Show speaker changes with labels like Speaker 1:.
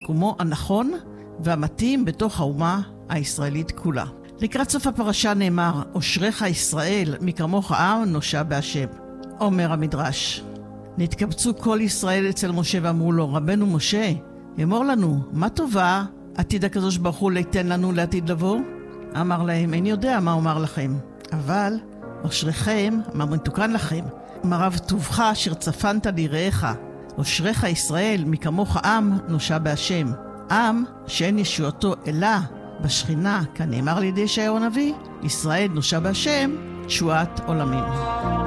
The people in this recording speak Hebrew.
Speaker 1: לשיקומו הנכון והמתאים בתוך האומה הישראלית כולה. לקראת סוף הפרשה נאמר, אשריך ישראל, מכמוך עם נושע בהשם. אומר המדרש, נתקבצו כל ישראל אצל משה ואמרו לו, רבנו משה, אמור לנו, מה טובה עתיד הקדוש ברוך הוא ליתן לנו לעתיד לבוא? אמר להם, אין יודע מה אומר לכם, אבל אשריכם, מה מתוקן לכם, מרב טובך אשר צפנת ליראיך, אשריך ישראל, מכמוך עם נושע בהשם. עם שאין ישועתו אלא בשכינה, כנאמר לידי ישעיהו הנביא, ישראל נושע בהשם, תשועת עולמים.